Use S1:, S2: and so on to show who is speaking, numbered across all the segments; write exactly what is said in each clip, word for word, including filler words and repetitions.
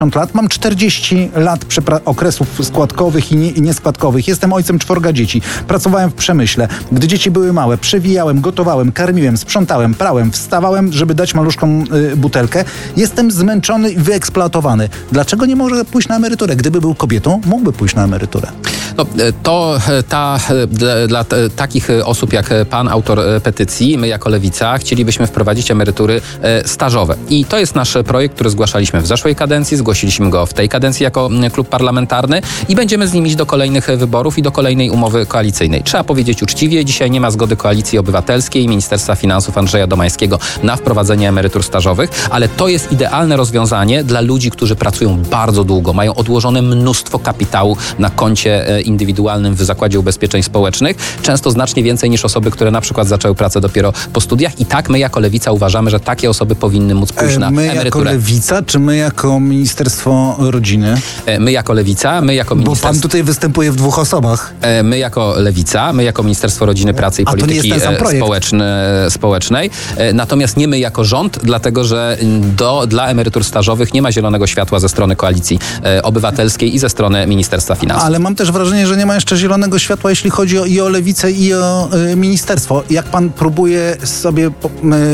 S1: lat, mam czterdzieści lat przepra- okresów składkowych i, nie, i nieskładkowych. Jestem ojcem czworga dzieci. Pracowałem w przemyśle. Gdy dzieci były małe, przewijałem, gotowałem, karmiłem, sprzątałem, prałem, wstawałem, żeby dać maluszkom y, butelkę. Jestem zmęczony i wyeksploatowany. Dlaczego nie może pójść na emeryturę? Gdyby był kobietą, mógłby pójść na emeryturę.
S2: No, to ta, dla, dla takich osób jak pan, autor petycji, my jako Lewica chcielibyśmy wprowadzić emerytury stażowe. I to jest nasz projekt, który zgłaszaliśmy w zeszłej kadencji, zgłosiliśmy go w tej kadencji jako klub parlamentarny i będziemy z nim iść do kolejnych wyborów i do kolejnej umowy koalicyjnej. Trzeba powiedzieć uczciwie, dzisiaj nie ma zgody Koalicji Obywatelskiej i Ministerstwa Finansów Andrzeja Domańskiego na wprowadzenie emerytur stażowych, ale to jest idealne rozwiązanie dla ludzi, którzy pracują bardzo długo, mają odłożone mnóstwo kapitału na koncie indywidualnym w Zakładzie Ubezpieczeń Społecznych, często znacznie więcej niż osoby, które na przykład zaczęły pracę dopiero po studiach i tak my jako Lewica uważamy, że takie osoby powinny móc pójść na
S1: my
S2: emeryturę.
S1: My jako Lewica, czy my jako Ministerstwo Rodziny?
S2: My jako Lewica, my jako Ministerstwo...
S1: Bo pan tutaj występuje w dwóch osobach.
S2: My jako Lewica, my jako Ministerstwo Rodziny, Pracy i
S1: A
S2: Polityki społeczny, Społecznej. Natomiast nie my jako rząd, dlatego że do, dla emerytur stażowych nie ma zielonego światła ze strony Koalicji Obywatelskiej i ze strony Ministerstwa Finansów.
S1: Ale mam też wrażenie, że nie ma jeszcze zielonego światła, jeśli chodzi o, i o Lewicę, i o y, ministerstwo. Jak pan próbuje sobie y,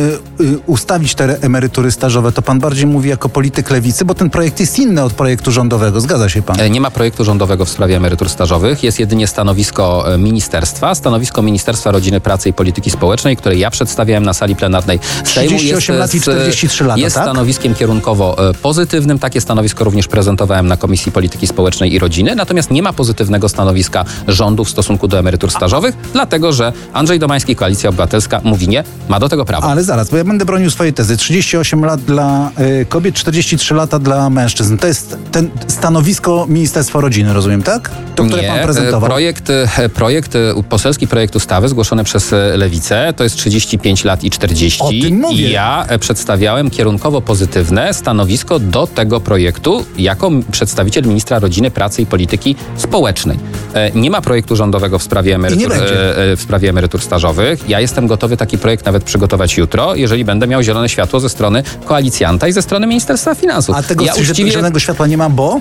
S1: y, ustawić te emerytury stażowe, to pan bardziej mówi jako polityk Lewicy, bo ten projekt jest inny od projektu rządowego. Zgadza się pan?
S2: Nie ma projektu rządowego w sprawie emerytur stażowych. Jest jedynie stanowisko ministerstwa. Stanowisko Ministerstwa Rodziny, Pracy i Polityki Społecznej, które ja przedstawiałem na sali plenarnej Sejmu.
S1: trzydzieści osiem lat i czterdzieści trzy lata,
S2: Jest
S1: tak?
S2: stanowiskiem kierunkowo pozytywnym. Takie stanowisko również prezentowałem na Komisji Polityki Społecznej i Rodziny. Natomiast nie ma pozytywnego stanowiska rządu w stosunku do emerytur stażowych, dlatego że Andrzej Domański, Koalicja Obywatelska mówi nie, ma do tego prawo.
S1: Ale zaraz, bo ja będę bronił swojej tezy. trzydzieści osiem lat dla y, kobiet, czterdzieści trzy lata dla mężczyzn. To jest ten stanowisko Ministerstwa Rodziny, rozumiem, tak? To, które
S2: nie,
S1: pan prezentował.
S2: Projekt, projekt, poselski projekt ustawy zgłoszony przez Lewicę to jest trzydzieści pięć lat i czterdzieści.
S1: O tym mówię.
S2: I ja przedstawiałem kierunkowo pozytywne stanowisko do tego projektu jako przedstawiciel ministra Rodziny, Pracy i Polityki Społecznej. Nie ma projektu rządowego w sprawie emerytur, w sprawie emerytur stażowych. Ja jestem gotowy taki projekt nawet przygotować jutro, jeżeli będę miał zielone światło ze strony koalicjanta i ze strony Ministerstwa Finansów.
S1: A tego
S2: ja
S1: uczciwie... zielonego światła nie ma, bo?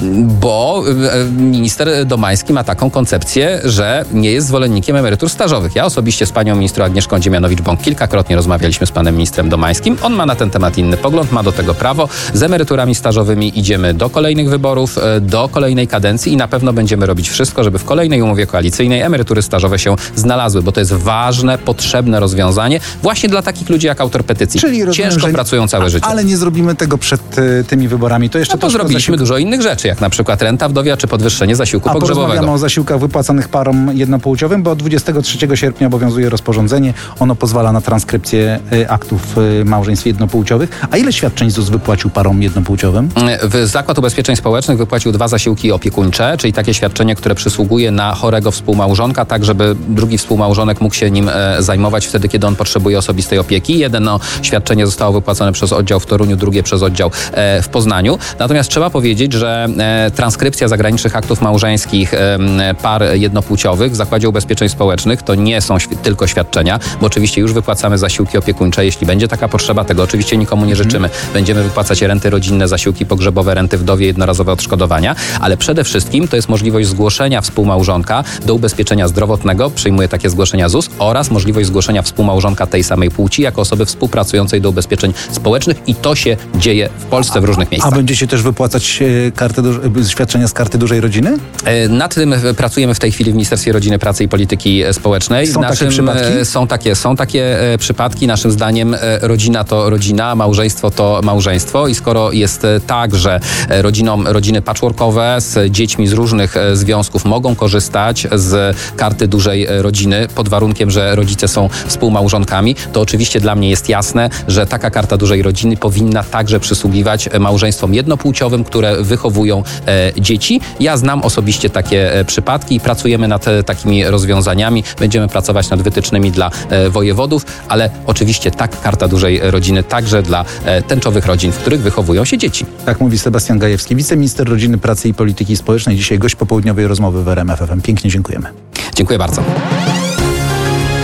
S2: Bo minister Domański ma taką koncepcję, że nie jest zwolennikiem emerytur stażowych. Ja osobiście z panią ministrą Agnieszką Dziemianowicz-Bąk kilkakrotnie rozmawialiśmy z panem ministrem Domańskim. On ma na ten temat inny pogląd, ma do tego prawo. Z emeryturami stażowymi idziemy do kolejnych wyborów, do kolejnej kadencji i na pewno będziemy robić wszystko, żeby w kolejnej umowie koalicyjnej emerytury stażowe się znalazły, bo to jest ważne, potrzebne rozwiązanie właśnie dla takich ludzi jak autor petycji.
S1: Czyli rozumiem,
S2: ciężko
S1: że...
S2: pracują całe życie.
S1: Ale nie zrobimy tego przed y, tymi wyborami. To jeszcze
S2: no to zrobiliśmy zasiłku... dużo innych rzeczy, jak na przykład renta wdowia czy podwyższenie zasiłku
S1: A
S2: pogrzebowego.
S1: porozmawiamy o zasiłkach wypłacanych parom jednopłciowym, bo od dwudziestego trzeciego sierpnia obowiązuje rozporządzenie. Ono pozwala na transkrypcję y, aktów y, małżeństw jednopłciowych. A ile świadczeń ZUS wypłacił parom jednopłciowym?
S2: W Zakład Ubezpieczeń Społecznych wypłacił dwa zasiłki opiekuńcze, czyli takie świadczenie, które przysługuje na chorego współmałżonka, tak żeby drugi współmałżonek mógł się nim e, zajmować wtedy, kiedy on potrzebuje osobistej opieki. Jedno świadczenie zostało wypłacone przez oddział w Toruniu, drugie przez oddział e, w Poznaniu. Natomiast trzeba powiedzieć, że e, transkrypcja zagranicznych aktów małżeńskich e, par jednopłciowych w Zakładzie Ubezpieczeń Społecznych to nie są świ- tylko świadczenia, bo oczywiście już wypłacamy zasiłki opiekuńcze. Jeśli będzie taka potrzeba, tego oczywiście nikomu nie życzymy. Będziemy wypłacać renty rodzinne, zasiłki pogrzebowe, renty wdowie, jednorazowe odszkodowania, ale przede wszystkim to jest możliwość zgłoszenia współmałżonka do ubezpieczenia zdrowotnego, przyjmuje takie zgłoszenia ZUS, oraz możliwość zgłoszenia współmałżonka tej samej płci jako osoby współpracującej do ubezpieczeń społecznych i to się dzieje w Polsce w różnych miejscach.
S1: A będziecie też wypłacać e, kartę du- świadczenia z karty dużej rodziny?
S2: E, nad tym pracujemy w tej chwili w Ministerstwie Rodziny, Pracy i Polityki Społecznej.
S1: Są
S2: Naszym,
S1: takie przypadki?
S2: E, są takie, są takie e, przypadki. Naszym zdaniem e, rodzina to rodzina, małżeństwo to małżeństwo i skoro jest e, tak, że e, rodzinom, rodziny patchworkowe z dziećmi z różnych e, związków mogą korzystać z karty dużej e, rodziny pod warunkiem, że rodzice są współmałżonkami, to oczywiście dla mnie jest jasne, że taka karta dużej rodziny powinna także przysługiwać małżeństwom jednopłciowym, które wychowują e, dzieci. Ja znam osobiście takie e, przypadki i pracujemy nad e, takimi rozwiązaniami. Będziemy pracować nad wytycznymi dla e, wojewodów, ale oczywiście tak, karta dużej rodziny także dla e, tęczowych rodzin, w których wychowują się dzieci.
S1: Tak mówi Sebastian Gajewski, wiceminister Rodziny, Pracy i Polityki Społecznej. Dzisiaj gość popołudniowej rozmowy w R M F F M. Pięknie dziękujemy.
S2: Dziękuję bardzo.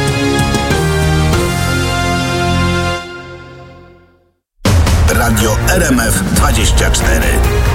S3: Radio R M F dwadzieścia cztery.